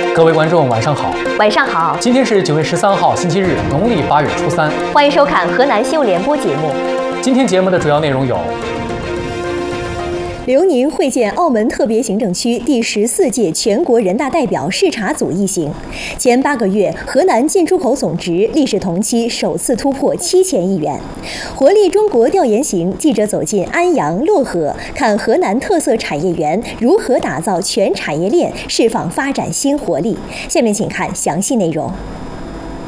各位观众，晚上好。 晚上好。 今天是9月13号，星期日，农历8月初3。 欢迎收看河南新闻联播节目。 今天节目的主要内容有： 刘宁会见澳门特别行政区第14届全国人大代表视察组一行。前8个月，河南进出口总值历史同期首次突破7000亿元。活力中国调研行，记者走进安阳、漯河，看河南特色产业园如何打造全产业链，释放发展新活力。下面请看详细内容。